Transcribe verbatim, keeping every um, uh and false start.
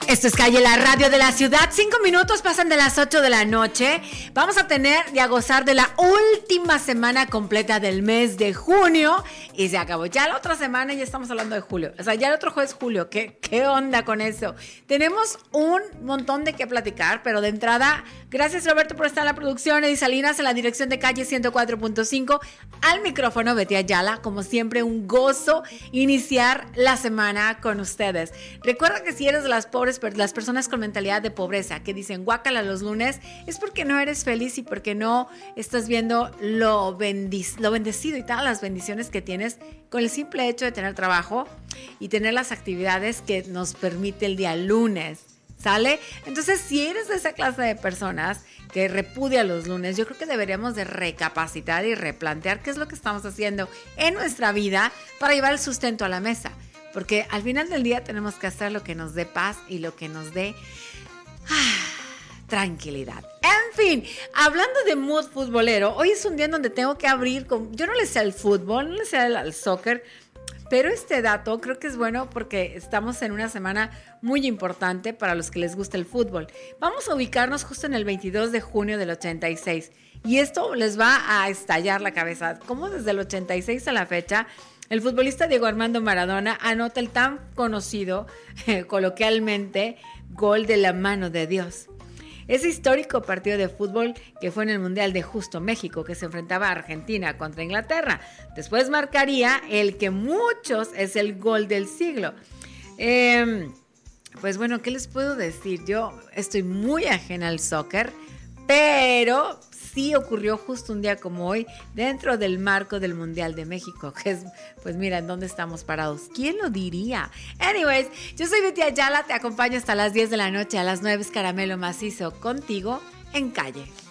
Esto es Calle, la radio de la ciudad. Cinco minutos pasan de las ocho de la noche. Vamos a tener y a gozar de la última semana completa del mes de junio. Y se acabó. Ya la otra semana ya estamos hablando de julio. O sea, ya el otro jueves es julio. ¿Qué, qué onda con eso? Tenemos un montón de qué platicar, pero de entrada, gracias Roberto por estar en la producción. Eddie Salinas en la dirección de Calle ciento cuatro punto cinco. Al micrófono, Betty Ayala. Como siempre, un gozo iniciar la semana con ustedes. Recuerda que si eres de las pobres, las personas con mentalidad de pobreza que dicen guácala los lunes, es porque no eres feliz y porque no estás viendo lo, bendic- lo bendecido y todas las bendiciones que tienes con el simple hecho de tener trabajo y tener las actividades que nos permite el día lunes. ¿Sale? Entonces, si eres de esa clase de personas que repudia los lunes, yo creo que deberíamos de recapacitar y replantear qué es lo que estamos haciendo en nuestra vida para llevar el sustento a la mesa. Porque al final del día tenemos que hacer lo que nos dé paz y lo que nos dé ah, tranquilidad. En fin, hablando de mood futbolero, hoy es un día en donde tengo que abrir con... Yo no le sé al fútbol, no le sé al, al soccer, pero este dato creo que es bueno porque estamos en una semana muy importante para los que les gusta el fútbol. Vamos a ubicarnos justo en el veintidós de junio del ochenta y seis. Y esto les va a estallar la cabeza. Como desde el ochenta y seis a la fecha, el futbolista Diego Armando Maradona anota el tan conocido, eh, coloquialmente, gol de la mano de Dios. Ese histórico partido de fútbol que fue en el Mundial de Justo México, que se enfrentaba a Argentina contra Inglaterra. Después marcaría el que muchos es el gol del siglo. Eh, pues bueno, ¿qué les puedo decir? Yo estoy muy ajena al soccer, pero sí ocurrió justo un día como hoy dentro del marco del Mundial de México, que es, pues mira, ¿en dónde estamos parados? ¿Quién lo diría? Anyways, yo soy Betty Ayala, te acompaño hasta las diez de la noche, a las nueve es Caramelo Macizo, contigo en Calle.